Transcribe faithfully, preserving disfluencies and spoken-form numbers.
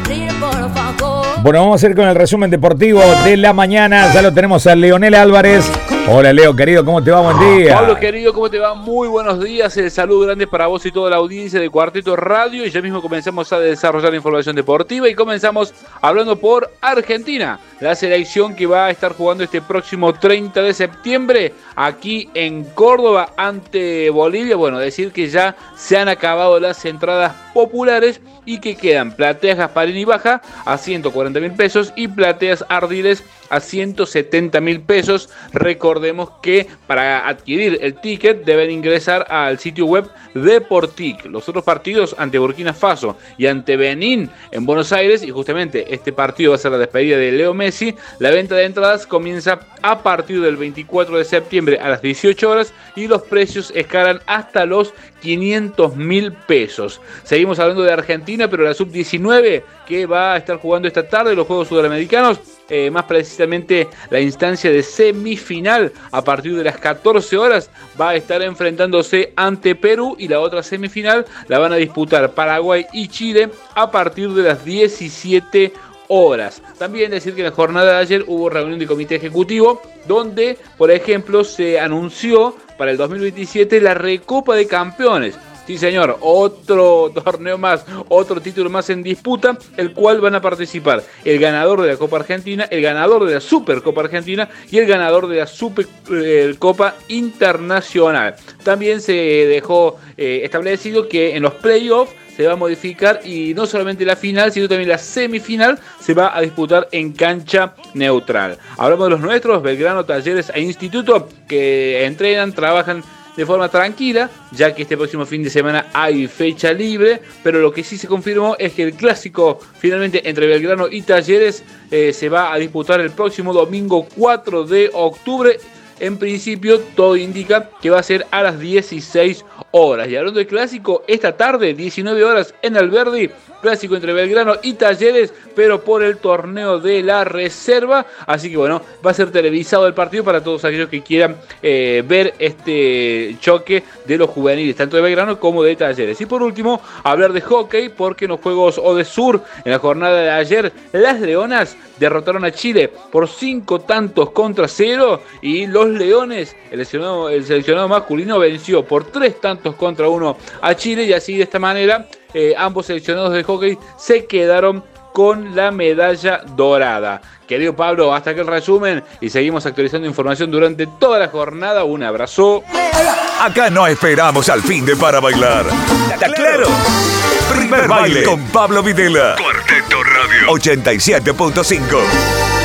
Bueno, vamos a ir con el resumen deportivo de la mañana. Ya lo tenemos a Leonel Álvarez. Hola Leo, querido, ¿cómo te va? Buen día. Pablo, querido, ¿cómo te va? Muy buenos días. El saludo grande para vos y toda la audiencia de Cuarteto Radio. Y ya mismo comenzamos a desarrollar la información deportiva y comenzamos hablando por Argentina. La selección que va a estar jugando este próximo treinta de septiembre aquí en Córdoba ante Bolivia. Bueno, decir que ya se han acabado las entradas populares y que quedan plateas Gasparini Baja a ciento cuarenta mil pesos y plateas Ardiles a ciento setenta mil pesos. Recordemos que para adquirir el ticket deben ingresar al sitio web de Portic. Los otros partidos ante Burkina Faso y ante Benín en Buenos Aires, y justamente este partido va a ser la despedida de Leo Messi, la venta de entradas comienza a partir del veinticuatro de septiembre a las dieciocho horas y los precios escalan hasta los quinientos mil pesos. Seguimos hablando de Argentina, pero la sub diecinueve que va a estar jugando esta tarde los Juegos Sudamericanos, eh, más precisamente la instancia de semifinal a partir de las catorce horas, va a estar enfrentándose ante Perú, y la otra semifinal la van a disputar Paraguay y Chile a partir de las diecisiete horas. También decir que en la jornada de ayer hubo reunión de comité ejecutivo donde, por ejemplo, se anunció para el dos mil veintisiete la Recopa de Campeones. Sí, señor, otro torneo más, otro título más en disputa, el cual van a participar el ganador de la Copa Argentina, el ganador de la Supercopa Argentina y el ganador de la Supercopa Internacional. También se dejó eh, establecido que en los playoffs se va a modificar y no solamente la final, sino también la semifinal se va a disputar en cancha neutral. Hablamos de los nuestros, Belgrano, Talleres e Instituto, que entrenan, trabajan de forma tranquila, ya que este próximo fin de semana hay fecha libre, pero lo que sí se confirmó es que el clásico finalmente entre Belgrano y Talleres eh, se va a disputar el próximo domingo cuatro de octubre. En principio todo indica que va a ser a las dieciséis horas. Y hablando del clásico, esta tarde, diecinueve horas en Alberdi, clásico entre Belgrano y Talleres, pero por el torneo de la reserva. Así que bueno, va a ser televisado el partido para todos aquellos que quieran eh, ver este choque de los juveniles, tanto de Belgrano como de Talleres. Y por último, hablar de hockey, porque en los Juegos Odesur, en la jornada de ayer, las Leonas derrotaron a Chile por cinco tantos contra cero, y los Leones, el seleccionado, el seleccionado masculino, venció por tres tantos contra uno a Chile, y así de esta manera eh, ambos seleccionados de hockey se quedaron con la medalla dorada. Querido Pablo, hasta aquí el resumen y seguimos actualizando información durante toda la jornada. Un abrazo. Acá no esperamos al fin de para bailar. ¿Está claro? Primer baile con Pablo Videla. Cuarteto Radio ochenta y siete punto cinco.